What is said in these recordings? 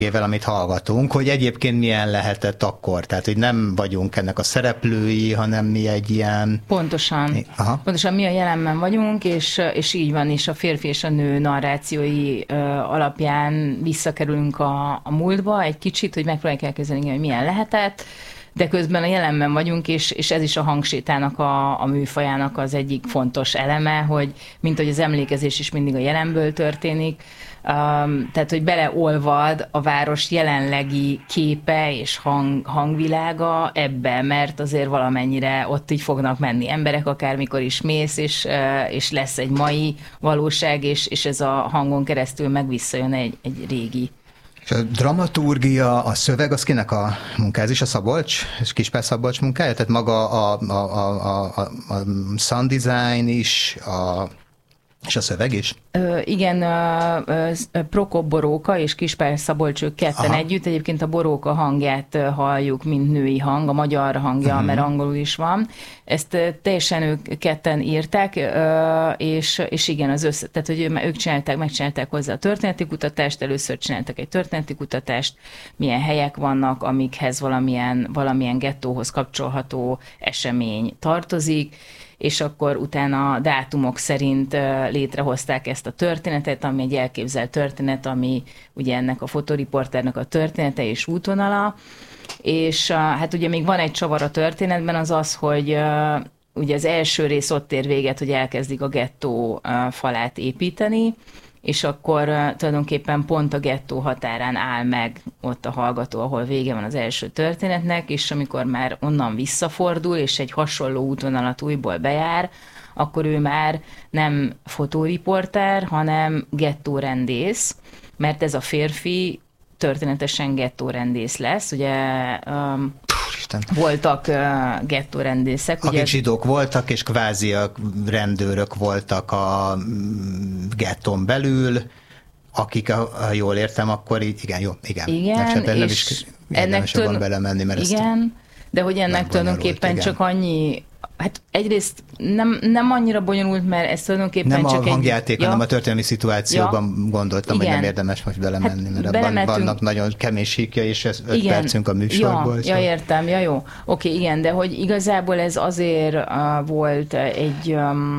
amit hallgatunk, hogy egyébként milyen lehetett akkor. Tehát, hogy nem vagyunk ennek a szereplői, hanem mi egy ilyen... Pontosan mi a jelenben vagyunk, és így van, és a férfi és a nő narrációi alapján visszakerülünk a múltba egy kicsit, hogy megpróbáljuk elképzelni, hogy milyen lehetett, de közben a jelenben vagyunk, és ez is a hangsétának a műfajának az egyik fontos eleme, hogy mint hogy az emlékezés is mindig a jelenből történik, tehát, hogy beleolvad a város jelenlegi képe és hangvilága ebbe, mert azért valamennyire ott így fognak menni emberek, akármikor is mész, és lesz egy mai valóság, és ez a hangon keresztül meg visszajön egy régi. És a dramaturgia, a szöveg, az kinek a munkája? Ez is a Szabolcs, és Kispál Szabolcs munkája? Tehát maga a sound design is, és a szöveg is? Igen, Prokop Boróka és Kispál Szabolcs, ők ketten együtt. Egyébként a Boróka hangját halljuk, mint női hang, a magyar hangja, mert angolul is van. Ezt teljesen ők ketten írták, és igen, tehát hogy ők megcsinálták hozzá a történeti kutatást, először csináltak egy történeti kutatást, milyen helyek vannak, amikhez valamilyen gettóhoz kapcsolható esemény tartozik, és akkor utána dátumok szerint létrehozták ezt a történetet, ami egy elképzelt történet, ami ugye ennek a fotoriporternek a története és útvonala, és hát ugye még van egy csavar a történetben, az, hogy ugye az első rész ott ér véget, hogy elkezdik a gettó falát építeni, és akkor tulajdonképpen pont a gettó határán áll meg ott a hallgató, ahol vége van az első történetnek, és amikor már onnan visszafordul, és egy hasonló útvonalat újból bejár, akkor ő már nem fotóriporter, hanem gettórendész, mert ez a férfi történetesen gettórendész lesz. Ugye voltak gettórendészek. Akik zsidók voltak, és kvázi a rendőrök voltak a gettón belül, akik, ha jól értem, akkor igen. Nem is érdemes abban belemenni, mert igen, de hogy ennek tulajdonképpen csak annyi, hát egyrészt nem annyira bonyolult, mert ez tulajdonképpen nem csak a hangjáték, hanem a történelmi szituációban gondoltam, hogy nem érdemes most belemenni, mert abban vannak nagyon kemény síkja, és ez 5 percünk a műsorból. Értem, jó. Oké, igen, de hogy igazából ez azért volt egy...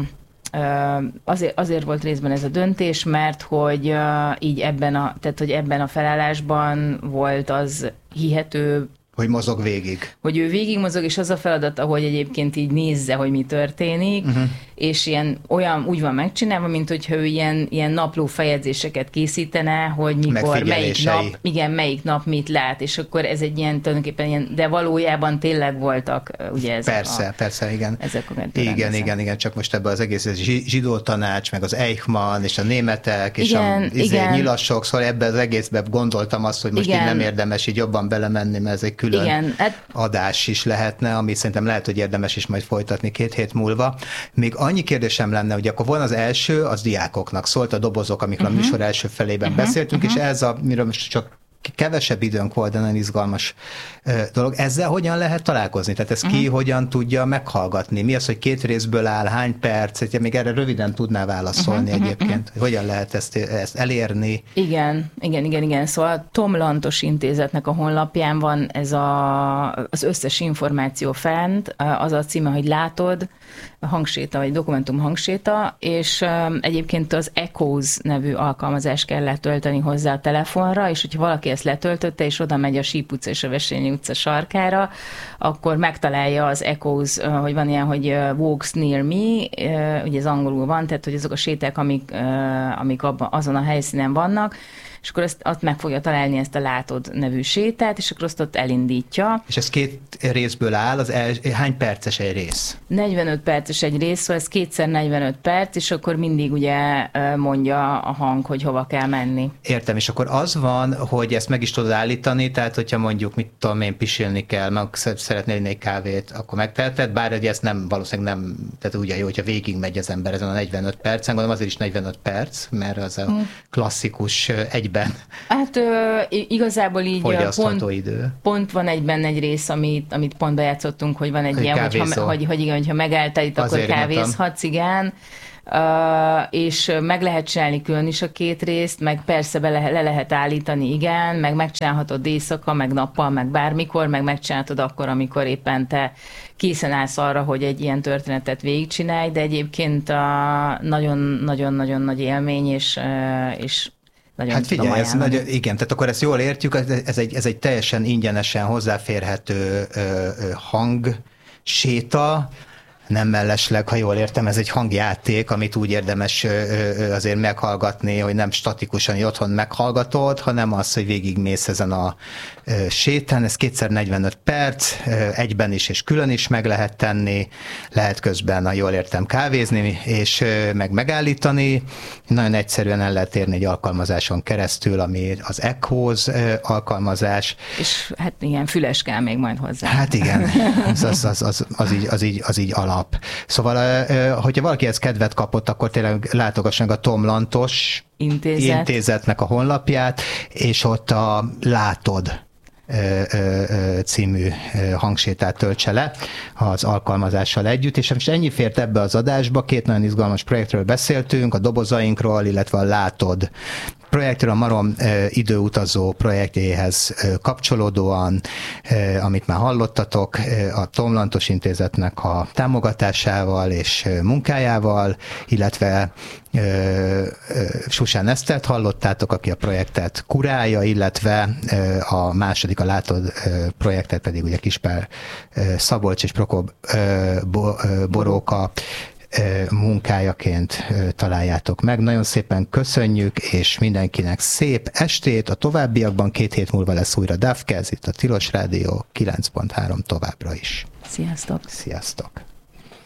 Azért volt részben ez a döntés, mert hogy így ebben a felállásban volt az hihető, hogy mozog végig. Hogy ő végig mozog, és az a feladata, hogy egyébként így nézze, hogy mi történik, és úgy van megcsinálva, mint hogyha ő ilyen napló fejezéseket készítene, hogy mikor, melyik nap mit lát, és akkor ez egy ilyen tulajdonképpen ilyen, de valójában tényleg voltak ugye ez Persze, igen. Ezek a igen, csak most ebben az egész zsidó tanács, meg az Eichmann, és a németek, és a nyilasok, szóval ebben az egészben gondoltam azt, hogy most így nem érdemes így jobban belemenni, mert ez egy külön adás is lehetne, ami szerintem lehet, hogy érdemes is majd folytatni 2 hét múlva. Még annyi kérdésem lenne, hogy akkor volna az első, az diákoknak szólt, a dobozok, amikről a műsor első felében beszéltünk, és ez miről most csak kevesebb időnk volt, de nagyon izgalmas dolog. Ezzel hogyan lehet találkozni? Tehát ezt ki hogyan tudja meghallgatni? Mi az, hogy 2 részből áll, hány perc? Hogyha még erre röviden tudná válaszolni egyébként, hogy hogyan lehet ezt elérni? Igen. Szóval a Tom Lantos Intézetnek a honlapján van ez az összes információ fent, az a címe, hogy látod, hangséta, vagy dokumentum hangséta, és egyébként az Echoes nevű alkalmazást kell letölteni hozzá a telefonra, és hogyha valaki ezt letöltötte, és oda megy a Síp utca és a Vesényi utca sarkára, akkor megtalálja az Echoes, hogy van ilyen, hogy walks near me, ugye ez angolul van, tehát hogy azok a séták, amik azon a helyszínen vannak, és akkor azt meg fogja találni, ezt a Látod nevű sétát, és akkor azt ott elindítja. És ez 2 részből áll, hány perces egy rész? 45 perces egy rész, szóval ez 2x45 perc, és akkor mindig ugye mondja a hang, hogy hova kell menni. Értem, és akkor az van, hogy ezt meg is tudod állítani, tehát hogyha mondjuk, mit tudom én, pisilni kell, meg szeretnél inni egy kávét, akkor megteheted, bár ugye ezt valószínűleg nem, tehát ugye jó, hogyha végig megy az ember ezen a 45 percen, gondolom azért is 45 perc, mert az a klasszikus egyben. Hát igazából így pont van egyben egy rész, amit pont bejátszottunk, hogy van egy ilyen, hogyha megálltál itt, akkor kávézhatsz, igen. és meg lehet csinálni külön is a két részt, meg persze le lehet állítani, igen, meg megcsinálhatod éjszaka, meg nappal, meg bármikor, meg megcsinálhatod akkor, amikor éppen te készen állsz arra, hogy egy ilyen történetet végigcsinálj, de egyébként nagyon-nagyon nagy élmény, és nagyon hát figyelj, igen, tehát akkor ezt jól értjük, ez egy teljesen ingyenesen hozzáférhető hangséta, nem mellesleg, ha jól értem, ez egy hangjáték, amit úgy érdemes azért meghallgatni, hogy nem statikusan otthon meghallgatod, hanem az, hogy végigmész ezen a sétán, ez 2x45 perc, egyben is és külön is meg lehet tenni, lehet közben, ha jól értem, kávézni, és megállítani. Nagyon egyszerűen el lehet érni egy alkalmazáson keresztül, ami az Echoes alkalmazás. És hát igen, füles kell még majd hozzá. Hát igen, az így alap. Szóval, hogyha valaki ezt kedvet kapott, akkor tényleg látogassanak a Tom Lantos intézetnek a honlapját, és ott a Látod című hangsétát töltse le az alkalmazással együtt, és most ennyi fért ebbe az adásba, 2 nagyon izgalmas projektről beszéltünk, a dobozainkról, illetve a Látod projektről, a Marom időutazó projektjéhez kapcsolódóan, amit már hallottatok, a Tom Lantos intézetnek a támogatásával és munkájával, illetve Susán Esztert hallottátok, aki a projektet kurálja, illetve a második, a Látod projektet pedig ugye Kispál Szabolcs és Prokop Boróka munkájaként találjátok meg. Nagyon szépen köszönjük, és mindenkinek szép estét. A továbbiakban 2 hét múlva lesz újra Dávkez, itt a Tilos Rádió 9.3 továbbra is. Sziasztok! Sziasztok!